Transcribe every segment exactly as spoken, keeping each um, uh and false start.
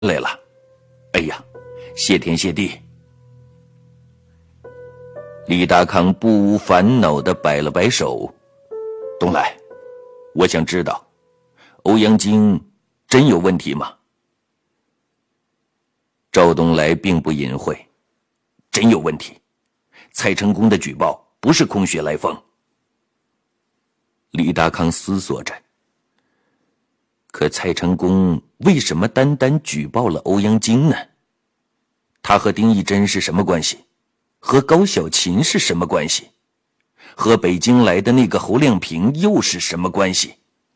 来了。哎呀，谢天谢地。李达康不无烦恼地摆了摆手。东来，我想知道，欧阳菁真有问题吗？赵东来并不隐晦，真有问题。蔡成功的举报不是空穴来风。李达康思索着，可蔡成功为什么单单举报了欧阳菁呢？他和丁义珍是什么关系？和高小琴是什么关系？和北京来的那个侯亮平又是什么关系？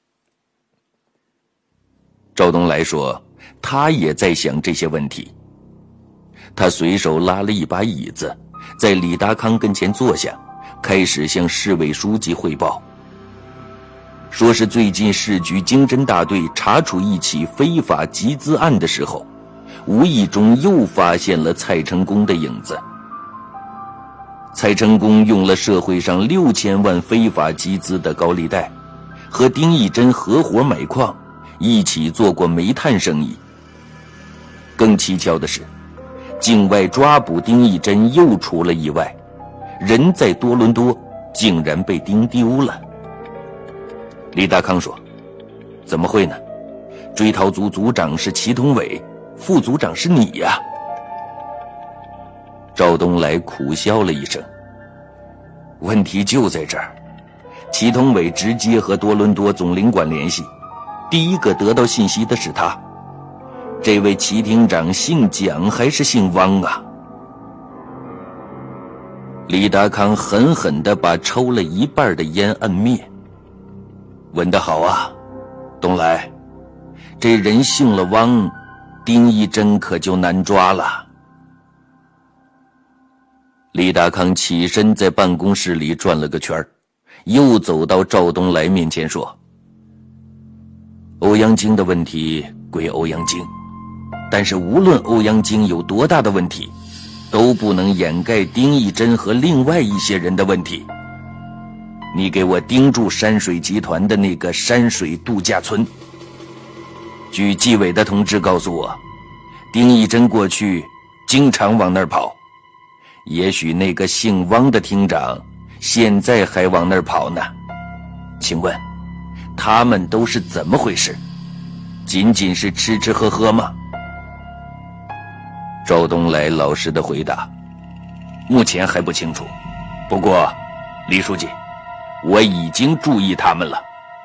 赵东来说，他也在想这些问题。他随手拉了一把椅子，在李达康跟前坐下，开始向市委书记汇报，说是最近市局经侦大队查处一起非法集资案的时候，无意中又发现了蔡成功的影子。蔡成功用了社会上六千万非法集资的高利贷，和丁义珍合伙买矿，一起做过煤炭生意。更蹊跷的是，境外抓捕丁义珍又出了意外，人在多伦多，竟然被盯丢了。李达康说：“怎么会呢？追逃组组长是祁同伟，副组长是你呀。”赵东来苦笑了一声：“问题就在这儿，祁同伟直接和多伦多总领馆联系，第一个得到信息的是他。这位祁厅长姓蒋还是姓汪啊？”李达康狠狠地把抽了一半的烟按灭。问得好啊，东来，这人姓了汪，丁义珍可就难抓了。李达康起身在办公室里转了个圈，又走到赵东来面前说：“欧阳菁的问题归欧阳菁，但是无论欧阳菁有多大的问题，都不能掩盖丁义珍和另外一些人的问题。你给我盯住山水集团的那个山水度假村。据纪委的同志告诉我，丁义珍过去经常往那儿跑，也许那个姓汪的厅长现在还往那儿跑呢。请问他们都是怎么回事？仅仅是吃吃喝喝吗？”赵东来老实的回答：“目前还不清楚，不过李书记，我已经注意他们了。”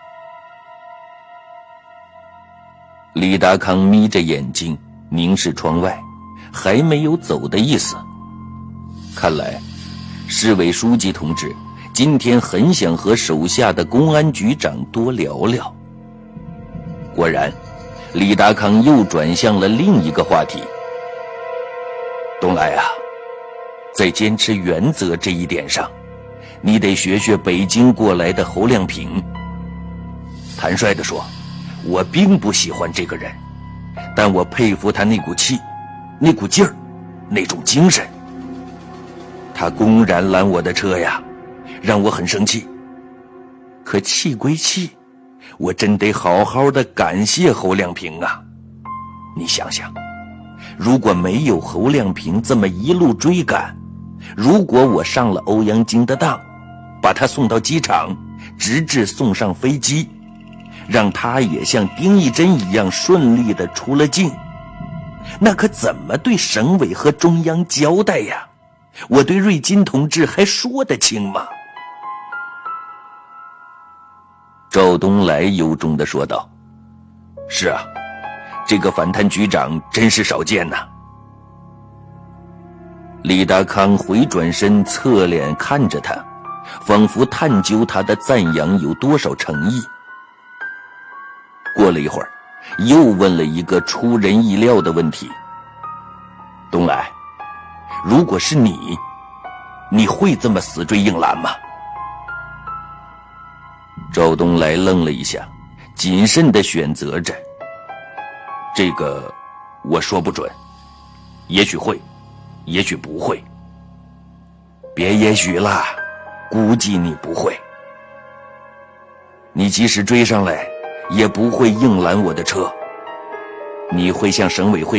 李达康眯着眼睛凝视窗外，还没有走的意思。看来市委书记同志今天很想和手下的公安局长多聊聊。果然，李达康又转向了另一个话题：“东来啊，在坚持原则这一点上，你得学学北京过来的侯亮平。坦率地说，我并不喜欢这个人，但我佩服他那股气，那股劲儿，那种精神。他公然拦我的车呀，让我很生气。可气归气，我真得好好的感谢侯亮平啊。你想想，如果没有侯亮平这么一路追赶，如果我上了欧阳菁的当，把他送到机场，直至送上飞机，让他也像丁义珍一样顺利地出了境，那可怎么对省委和中央交代呀？我对瑞金同志还说得清吗？”赵东来由衷地说道：“是啊，这个反贪局长真是少见呐。”李达康回转身侧脸看着他，仿佛探究他的赞扬有多少诚意。过了一会儿，又问了一个出人意料的问题：“东来，如果是你，你会这么死追硬拦吗？”赵东来愣了一下，谨慎地选择着：“这个我说不准，也许会，也许不会。”“别也许了，估计你不会。你即使追上来，也不会硬拦我的车。 你会向省委汇